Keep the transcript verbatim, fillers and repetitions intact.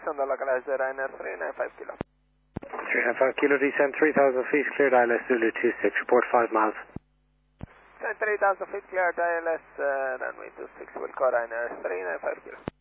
on the localizer, Ryanair three nine five kilo. three nine five kilo, descend three thousand feet, cleared I L S Zulu two six, report five miles. three thousand feet, cleared I L S, uh, runway two six, will call Ryanair three nine five kilo.